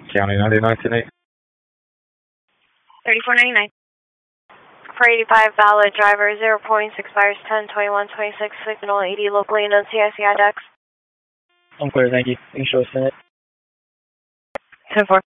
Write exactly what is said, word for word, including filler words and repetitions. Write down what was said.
County ninety-nine tonight. thirty-four ninety-nine. four eighty-five, valid driver, zero points, expires ten twenty-one twenty-six, signal eighty, locally known C I C I D E X. I'm clear, thank you. You can show us in it. ten four.